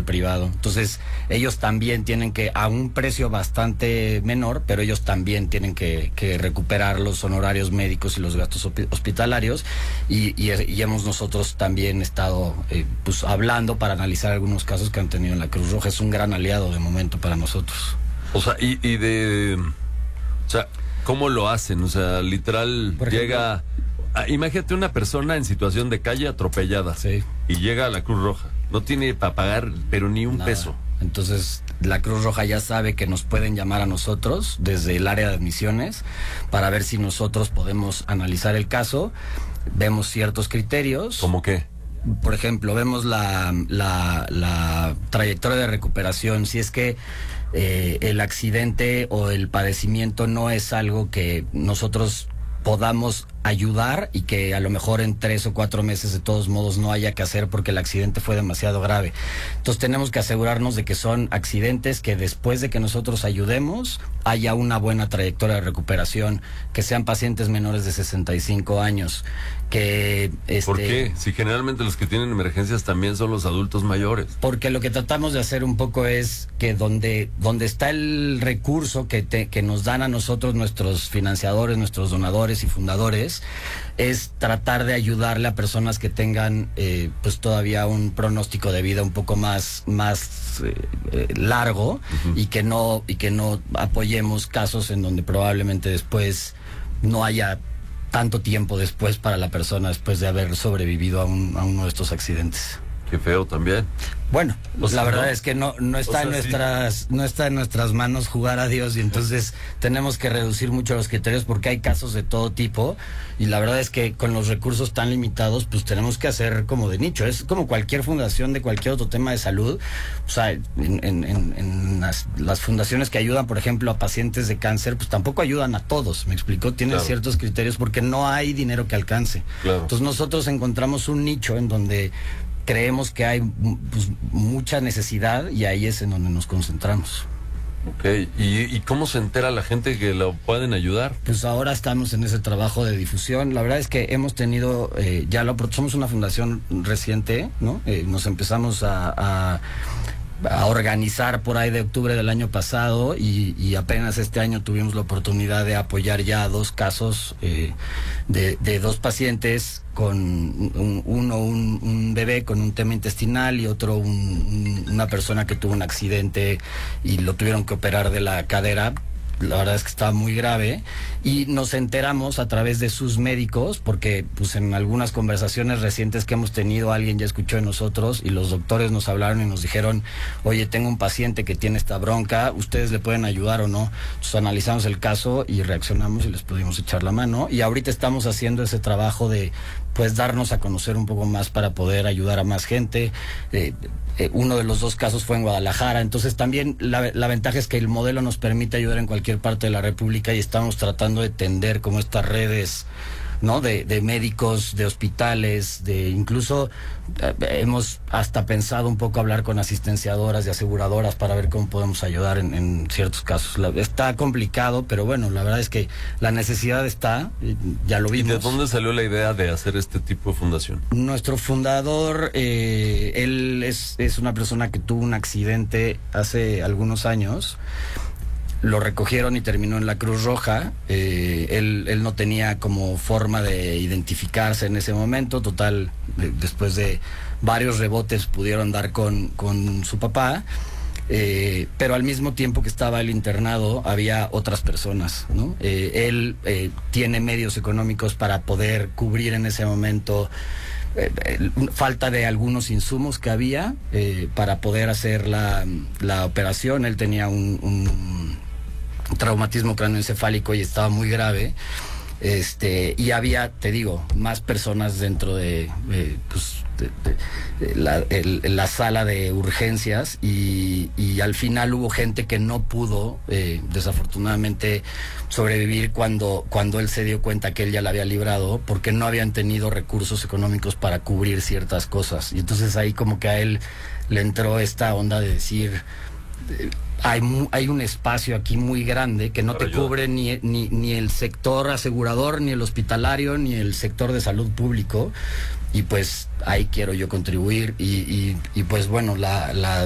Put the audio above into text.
privado. Entonces, ellos también tienen que, a un precio bastante menor, pero ellos también tienen que recuperar los honorarios médicos y los gastos hospitalarios, y hemos nosotros también estado pues hablando para analizar algunos casos que han tenido en la Cruz Roja. Es un gran aliado de momento para nosotros. O sea, o sea, ¿cómo lo hacen? O sea, literal, por ejemplo, llega... imagínate una persona en situación de calle atropellada, sí, y llega a la Cruz Roja. No tiene para pagar, pero ni un nada. peso. Entonces, la Cruz Roja ya sabe que nos pueden llamar a nosotros desde el área de admisiones para ver si nosotros podemos analizar el caso. Vemos ciertos criterios. ¿Cómo qué? Por ejemplo, vemos la trayectoria de recuperación. Si es que el accidente o el padecimiento no es algo que nosotros podamos ayudar, y que a lo mejor en 3 o 4 meses de todos modos no haya que hacer porque el accidente fue demasiado grave. Entonces tenemos que asegurarnos de que son accidentes que después de que nosotros ayudemos haya una buena trayectoria de recuperación, que sean pacientes menores de 65 años. ¿Por qué? Si generalmente los que tienen emergencias también son los adultos mayores. Porque lo que tratamos de hacer un poco es que donde está el recurso que nos dan a nosotros nuestros financiadores, nuestros donadores y fundadores, es tratar de ayudarle a personas que tengan pues todavía un pronóstico de vida un poco más largo, y que no apoyemos casos en donde probablemente después no haya tanto tiempo después para la persona después de haber sobrevivido a uno de estos accidentes. Qué feo también. Bueno, o sea, la verdad es que no está en nuestras manos jugar a Dios, y entonces tenemos que reducir mucho los criterios porque hay casos de todo tipo, y la verdad es que con los recursos tan limitados pues tenemos que hacer como de nicho. Es como cualquier fundación de cualquier otro tema de salud. O sea, en las fundaciones que ayudan, por ejemplo, a pacientes de cáncer, pues tampoco ayudan a todos, ¿me explicó? Tienen claro, ciertos criterios porque no hay dinero que alcance. Claro. Entonces nosotros encontramos un nicho en donde creemos que hay pues mucha necesidad, y ahí es en donde nos concentramos. Ok, ¿y cómo se entera la gente que lo pueden ayudar? Pues ahora estamos en ese trabajo de difusión. La verdad es que hemos tenido, somos una fundación reciente, ¿no? Nos empezamos a organizar por ahí de octubre del año pasado, y apenas este año tuvimos la oportunidad de apoyar ya 2 casos de 2 pacientes, con un bebé con un tema intestinal y otro una persona que tuvo un accidente y lo tuvieron que operar de la cadera. La verdad es que estaba muy grave, y nos enteramos a través de sus médicos, porque pues en algunas conversaciones recientes que hemos tenido alguien ya escuchó de nosotros, y los doctores nos hablaron y nos dijeron: oye, tengo un paciente que tiene esta bronca, ¿ustedes le pueden ayudar o no? Entonces analizamos el caso y reaccionamos y les pudimos echar la mano, y ahorita estamos haciendo ese trabajo de pues darnos a conocer un poco más para poder ayudar a más gente. Uno de los 2 casos fue en Guadalajara, entonces también la ventaja es que el modelo nos permite ayudar en cualquier parte de la República, y estamos tratando de tender como estas redes, ¿no? De médicos, de hospitales, incluso hemos hasta pensado un poco hablar con asistenciadoras y aseguradoras para ver cómo podemos ayudar en ciertos casos. Está complicado, pero bueno, la verdad es que la necesidad está, ya lo vimos. ¿Y de dónde salió la idea de hacer este tipo de fundación? Nuestro fundador, él es una persona que tuvo un accidente hace algunos años. Lo recogieron y terminó en la Cruz Roja. Él no tenía como forma de identificarse en ese momento. Total, después de varios rebotes pudieron dar con su papá. Pero al mismo tiempo que estaba el internado había otras personas, ¿no? Él tiene medios económicos para poder cubrir en ese momento falta de algunos insumos que había para poder hacer la operación. Él tenía un traumatismo cráneoencefálico y estaba muy grave, y había, te digo, más personas dentro de la sala de urgencias, y al final hubo gente que no pudo desafortunadamente sobrevivir cuando él se dio cuenta que él ya la había librado, porque no habían tenido recursos económicos para cubrir ciertas cosas. Y entonces ahí como que a él le entró esta onda de decir: hay un espacio aquí muy grande que no te cubre ni el sector asegurador, ni el hospitalario, ni el sector de salud público, y pues ahí quiero yo contribuir, y pues bueno, la